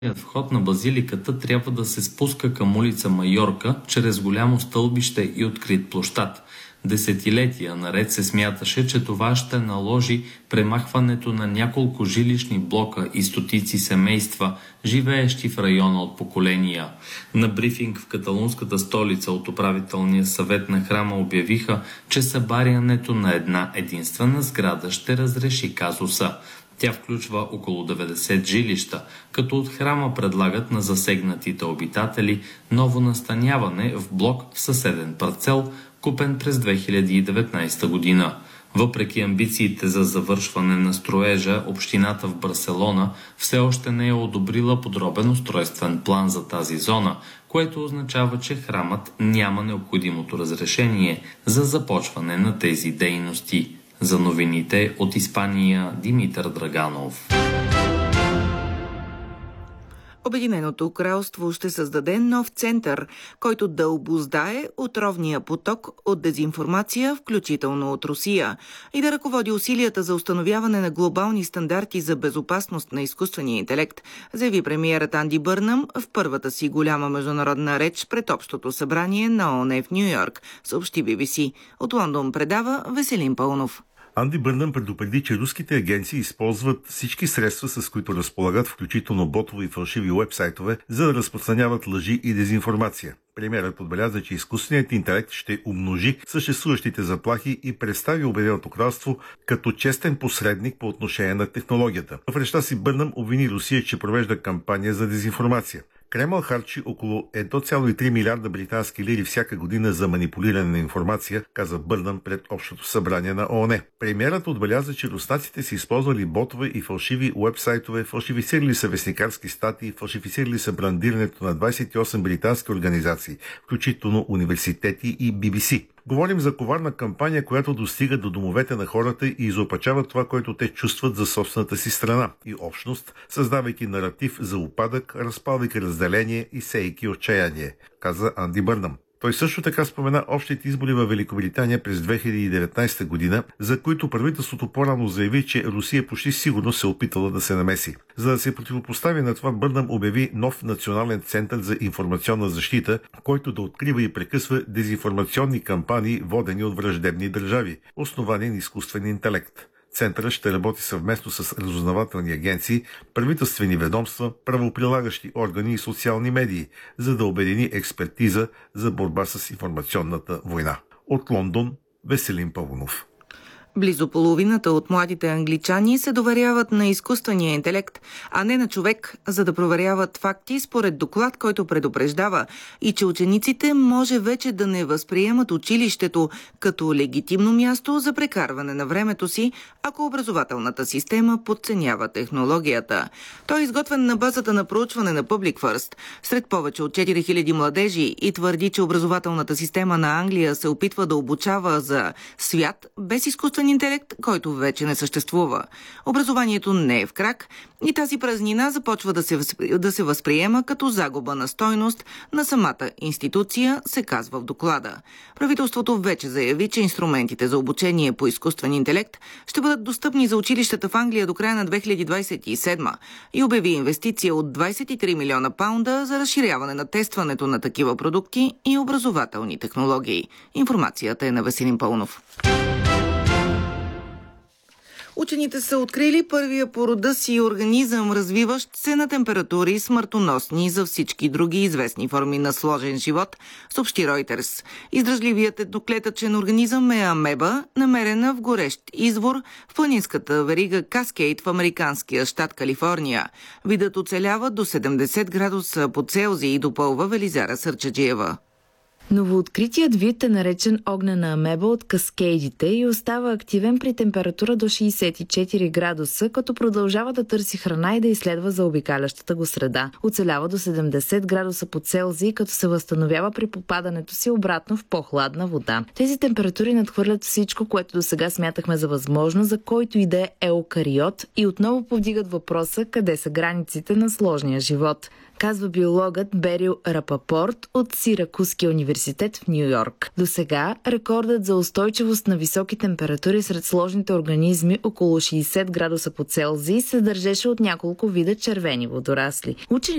Вход на базиликата трябва да се спуска към улица Майорка чрез голямо стълбище и открит площад. Десетилетия наред се смяташе, че това ще наложи премахването на няколко жилищни блока и стотици семейства, живеещи в района от поколения. На брифинг в каталунската столица от управителния съвет на храма обявиха, че събарянето на една единствена сграда ще разреши казуса. Тя включва около 90 жилища, като от храма предлагат на засегнатите обитатели ново настаняване в блок в съседен парцел, купен през 2019 година. Въпреки амбициите за завършване на строежа, общината в Барселона все още не е одобрила подробен устройствен план за тази зона, което означава, че храмът няма необходимото разрешение за започване на тези дейности. За новините от Испания, Димитър Драганов. Обединеното кралство ще създаде нов център, който да обуздае отровния поток от дезинформация, включително от Русия, и да ръководи усилията за установяване на глобални стандарти за безопасност на изкуствения интелект, заяви премиерът Анди Бърнъм в първата си голяма международна реч пред Общото събрание на ООН в Ню-Йорк, съобщи BBC. От Лондон предава Веселин Паунов. Анди Бърнъм предупреди, че руските агенции използват всички средства, с които разполагат, включително ботове и фалшиви уебсайтове, за да разпространяват лъжи и дезинформация. Премиерът отбеляза, че изкуственият интелект ще умножи съществуващите заплахи и представи Обединеното кралство като честен посредник по отношение на технологията. В речта си Бърнъм обвини Русия, че провежда кампания за дезинформация. Кремъл харчи около 1,3 милиарда британски лири всяка година за манипулиране на информация, каза Бърнъм пред Общото събрание на ООН. Премиерът отбеляза, че руснаците са използвали ботове и фалшиви уебсайтове, фалшифицирали са вестникарски статии, фалшифицирали са брандирането на 28 британски организации, включително университети и BBC. Говорим за коварна кампания, която достига до домовете на хората и изопачава това, което те чувстват за собствената си страна и общност, създавайки наратив за упадък, разпалвайки разделение и сейки отчаяние, каза Анди Бърнъм. Той също така спомена общите избори във Великобритания през 2019 година, за които правителството по-рано заяви, че Русия почти сигурно се опитала да се намеси. За да се противопостави на това, Бърнъм обяви нов национален център за информационна защита, който да открива и прекъсва дезинформационни кампании, водени от враждебни държави, основани на изкуствен интелект. Центърът ще работи съвместно с разузнавателни агенции, правителствени ведомства, правоприлагащи органи и социални медии, за да обедини експертиза за борба с информационната война. От Лондон, Веселин Павлов. Близо половината от младите англичани се доверяват на изкуствения интелект, а не на човек, за да проверяват факти, според доклад, който предупреждава и че учениците може вече да не възприемат училището като легитимно място за прекарване на времето си, ако образователната система подценява технологията. Той е изготвен на базата на проучване на Public First сред повече от 4000 младежи и твърди, че образователната система на Англия се опитва да обучава за свят без изкуствен интелект, който вече не съществува. Образованието не е в крак и тази празнина започва да се възприема като загуба на стойност на самата институция, се казва в доклада. Правителството вече заяви, че инструментите за обучение по изкуствен интелект ще бъдат достъпни за училищата в Англия до края на 2027 и обяви инвестиция от 23 милиона паунда за разширяване на тестването на такива продукти и образователни технологии. Информацията е на Веселин Паунов. Учените са открили първия по рода си организъм, развиващ се на температури смъртоносни за всички други известни форми на сложен живот, съобщи Reuters. Издръжливият едноклетъчен организъм е амеба, намерена в горещ извор в планинската верига Каскейд в американския щат Калифорния. Видът оцелява до 70 градуса по Целзий и допълва Велизара Сърчаджиева. Новооткритият вид е наречен огнена амеба от каскейдите и остава активен при температура до 64 градуса, като продължава да търси храна и да изследва заобикалящата го среда. Оцелява до 70 градуса по Целзий, като се възстановява при попадането си обратно в по-хладна вода. Тези температури надхвърлят всичко, което досега смятахме за възможно, за който и да е еукариот, и отново повдигат въпроса къде са границите на сложния живот, казва биологът Берил Рапапорт от Сиракузския университет в Ню-Йорк. Досега рекордът за устойчивост на високи температури сред сложните организми около 60 градуса по Целзий се държеше от няколко вида червени водорасли. Учените